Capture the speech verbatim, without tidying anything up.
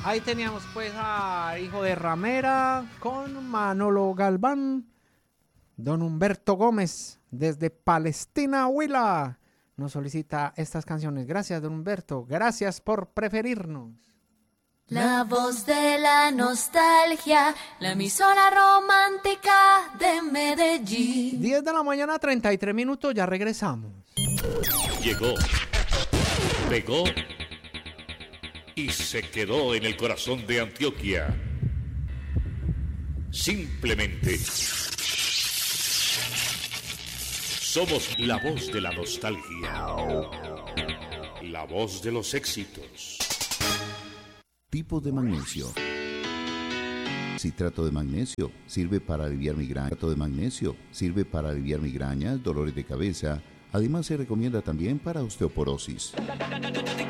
Ahí teníamos pues a Hijo de Ramera con Manolo Galván. Don Humberto Gómez desde Palestina, Huila, nos solicita estas canciones. Gracias, don Humberto. Gracias por preferirnos. La voz de la nostalgia, la emisora romántica de Medellín. diez de la mañana, treinta y tres minutos, ya regresamos. Llegó, pegó y se quedó en el corazón de Antioquia. Simplemente somos la voz de la nostalgia, la voz de los éxitos. Tipos de magnesio. Citrato de magnesio sirve para aliviar migrañas. Citrato de magnesio sirve para aliviar migrañas, dolores de cabeza. Además se recomienda también para osteoporosis.